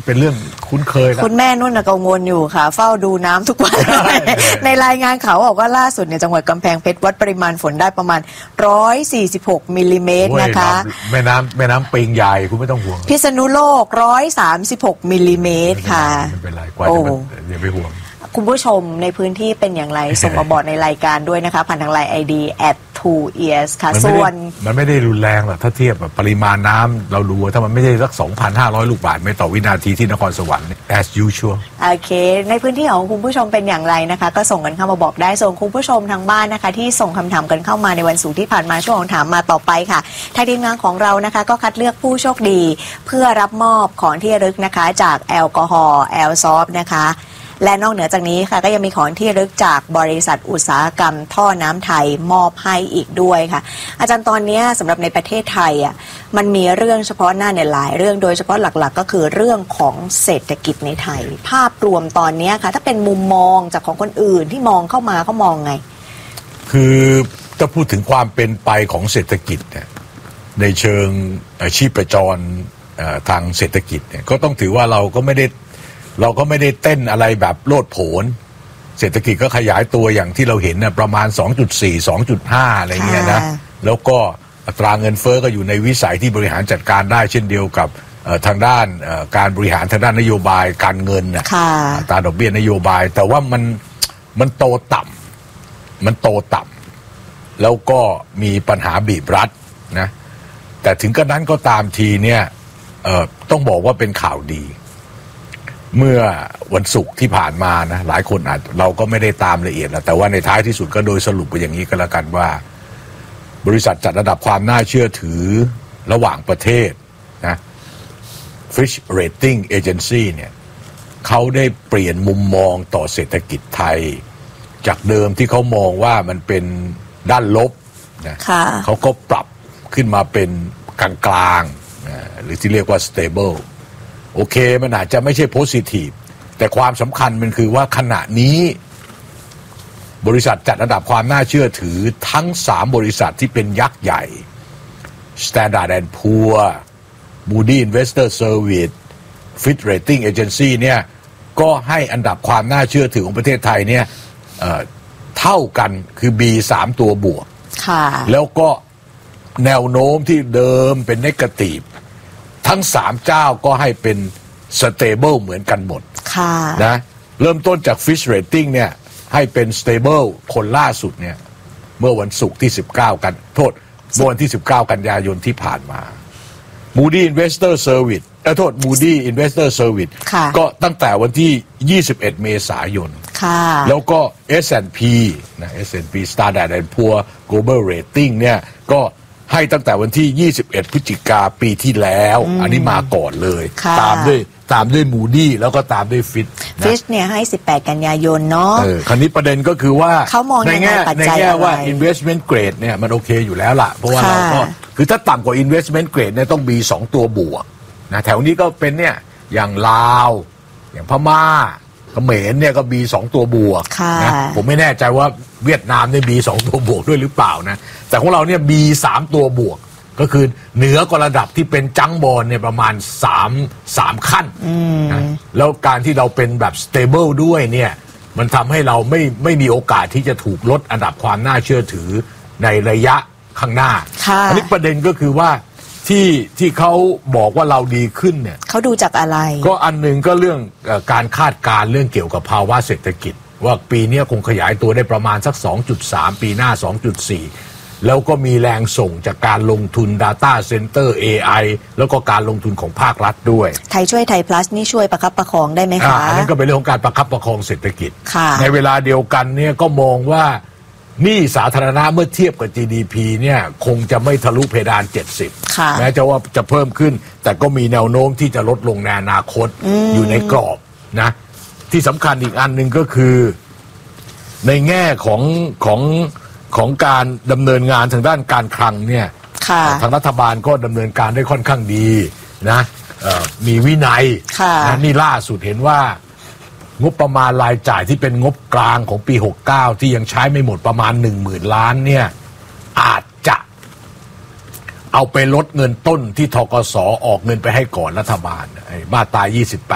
เป็นเรื่องคุ้นเคยแล้วคุณแม่นุ่นกังวลอยู่ค่ะเฝ้าดูน้ำทุกวัน ในรายงานข่าวบอกว่าล่าสุดเนี่ยจังหวัดกำแพงเพชรวัดปริมาณฝนได้ประมาณ146มิลลิเมตรนะคะแม่น้ำปิงใหญ่คุณไม่ต้องห่วงพิษณุโลก136มิลลิเมตรค่ะไม่เป็นไรกว่าอย่าไปห่วงคุณผู้ชมในพื้นที่เป็นอย่างไรส่งมาบอกในรายการด้วยนะคะผ่านทางไลน์ ID @2ears ค่ะส่วนมันไม่ได้รุนแรงหรอกถ้าเทียบกับปริมาณน้ำเราดูถ้ามันไม่ได้สัก 2,500 ลูกบาศก์เมตรต่อวินาทีที่นครสวรรค์ as usual โอเคในพื้นที่ของคุณผู้ชมเป็นอย่างไรนะคะก็ส่งกันเข้ามาบอกได้ส่งคุณผู้ชมทางบ้านนะคะที่ส่งคำถามกันเข้ามาในวันศุกร์ที่ผ่านมาช่วงของถามมาต่อไปค่ะทางทีมงานของเรานะคะก็คัดเลือกผู้โชคดีเพื่อรับมอบของที่ระลึกนะคะจากแอลกอฮอล์แอลซอฟนะคะและนอกเหนือจากนี้ค่ะก็ยังมีของที่ระลึกจากบริษัทอุตสาหกรรมท่อน้ำไทยมอบให้อีกด้วยค่ะอาจารย์ตอนนี้สำหรับในประเทศไทยอ่ะมันมีเรื่องเฉพาะหน้าเนี่ยหลายเรื่องโดยเฉพาะหลักๆก็คือเรื่องของเศรษฐกิจในไทยภาพรวมตอนนี้ค่ะถ้าเป็นมุมมองจากของคนอื่นที่มองเข้ามาเขามองไงคือถ้าพูดถึงความเป็นไปของเศรษฐกิจเนี่ยในเชิงชีพจรทางเศรษฐกิจเนี่ยก็ต้องถือว่าเราก็ไม่ได้เต้นอะไรแบบโลดโผนเศรษฐกิจก็ขยายตัวอย่างที่เราเห็นนะประมาณ 2.4 2.5 อะไรเงี้ยนะแล้วก็อัตราเงินเฟ้อก็อยู่ในวิสัยที่บริหารจัดการได้เช่นเดียวกับทางด้านการบริหารทางด้านนโยบายการเงินนะอัตราดอกเบี้ยนโยบายแต่ว่ามันโตต่ำแล้วก็มีปัญหาบีบรัดนะแต่ถึงกระนั้นก็ตามทีเนี่ยต้องบอกว่าเป็นข่าวดีเมื่อวันศุกร์ที่ผ่านมานะหลายคนเราก็ไม่ได้ตามละเอียดนะแต่ว่าในท้ายที่สุดก็โดยสรุปไปอย่างนี้ก็แล้วกันว่าบริษัทจัดระดับความน่าเชื่อถือระหว่างประเทศนะ Fitch Rating Agency เนี่ยเขาได้เปลี่ยนมุมมองต่อเศรษฐกิจไทยจากเดิมที่เขามองว่ามันเป็นด้านลบนะเขาก็ปรับขึ้นมาเป็นกลางๆหรือที่เรียกว่า stableโอเคมันอาจจะไม่ใช่โพสิทีฟแต่ความสำคัญมันคือว่าขณะนี้บริษัทจัดระดับความน่าเชื่อถือทั้ง3บริษัทที่เป็นยักษ์ใหญ่ Standard & Poor's Moody's Investor Service Fitch Rating Agency เนี่ยก็ให้อันดับความน่าเชื่อถือของประเทศไทยเนี่ยเท่ากันคือ B 3 ตัวบวกแล้วก็แนวโน้มที่เดิมเป็นเนกาทีฟทั้ง3เจ้าก็ให้เป็น stable เหมือนกันหมดนะเริ่มต้นจาก Fitch Rating เนี่ยให้เป็น stable คนล่าสุดเนี่ยเมื่อวันศุกร์ที่19กันเมื่อวันที่19กันยายนที่ผ่านมา Moody's Investor Service Moody's Investor Service ก็ตั้งแต่วันที่21เมษายนแล้วก็ S&P นะ S&P Standard & Poor's Global Rating เนี่ยก็ให้ตั้งแต่วันที่21พฤศจิกายนปีที่แล้วอันนี้มาก่อนเลยตามด้วยมูดี้แล้วก็ตามด้วยฟิชเนี่ยให้18กันยายนเนาะคราวนี้ประเด็นก็คือว่าเขามองในแง่ว่า investment grade เนี่ยมันโอเคอยู่แล้วล่ะเพราะว่าเราก็คือถ้าต่ำกว่า investment grade เนี่ยต้องมี2ตัวบวกนะแถวนี้ก็เป็นเนี่ยอย่างลาวอย่างพม่าเขมรเนี่ยก็มี2ตัวบวกนะผมไม่แน่ใจว่าเวียดนามเนี่ยมี2ตัวบวกด้วยหรือเปล่านะแต่ของเราเนี่ยมี3ตัวบวกก็คือเหนือกว่าระดับที่เป็นจังบอลเนี่ยประมาณ3ขั้นนะแล้วการที่เราเป็นแบบ stable ด้วยเนี่ยมันทำให้เราไม่มีโอกาสที่จะถูกลดอันดับความน่าเชื่อถือในระยะข้างหน้าอันนี้ประเด็นก็คือว่าที่เขาบอกว่าเราดีขึ้นเนี่ยเขาดูจากอะไรก็อันหนึ่งก็เรื่องการคาดการณ์เรื่องเกี่ยวกับภาวะเศรษฐกิจว่าปีนี้คงขยายตัวได้ประมาณสัก 2.3 ปีหน้า 2.4 แล้วก็มีแรงส่งจากการลงทุน Data Center AI แล้วก็การลงทุนของภาครัฐด้วยไทยช่วยไทย plus นี่ช่วยประคับประคองได้ไหมคะอันนั้นก็เป็นเรื่องของการประคับประคองเศรษฐกิจในเวลาเดียวกันเนี่ยก็มองว่าหนี้สาธารณะเมื่อเทียบกับ GDP เนี่ยคงจะไม่ทะลุเพดาน70แม้จะเพิ่มขึ้นแต่ก็มีแนวโน้มที่จะลดลงในอนาคตอยู่ในกรอบนะที่สำคัญอีกอันหนึ่งก็คือในแง่ของการดำเนินงานทางด้านการคลังเนี่ยทางรัฐบาลก็ดำเนินการได้ค่อนข้างดีนะมีวินัยนะนี่ล่าสุดเห็นว่างบประมาณรายจ่ายที่เป็นงบกลางของปี69ที่ยังใช้ไม่หมดประมาณ 10,000 ล้านเนี่ยอาจจะเอาไปลดเงินต้นที่ธกส.ออกเงินไปให้ก่อนรัฐบาลมาตรา28